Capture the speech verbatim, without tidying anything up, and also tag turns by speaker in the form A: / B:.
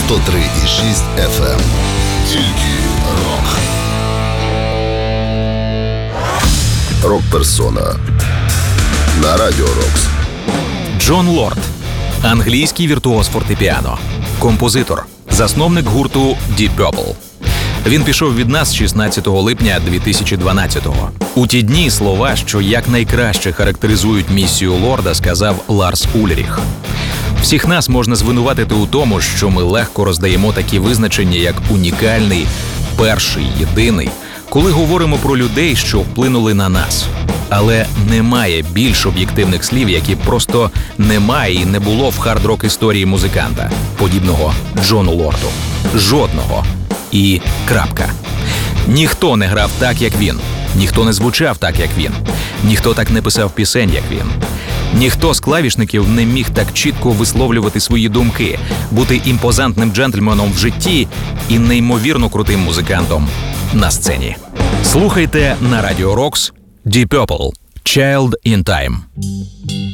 A: сто три і шість еф ем. Тільки рок. Рок-персона на Радіо Рокс.
B: Джон Лорд – англійський віртуоз фортепіано, композитор, засновник гурту Deep Purple. Він пішов від нас шістнадцятого липня дві тисячі дванадцятого. У ті дні слова, що якнайкраще характеризують місію Лорда, сказав Ларс Ульріх. Всіх нас можна звинуватити у тому, що ми легко роздаємо такі визначення, як унікальний, перший, єдиний, коли говоримо про людей, що вплинули на нас. Але немає більш об'єктивних слів, які просто немає і не було в хард-рок історії музиканта, подібного Джону Лорду. Жодного. І крапка. Ніхто не грав так, як він. Ніхто не звучав так, як він. Ніхто так не писав пісень, як він. Ніхто з клавішників не міг так чітко висловлювати свої думки, бути імпозантним джентльменом в житті і неймовірно крутим музикантом на сцені. Слухайте на Радіо Рокс Deep Purple – Child in Time.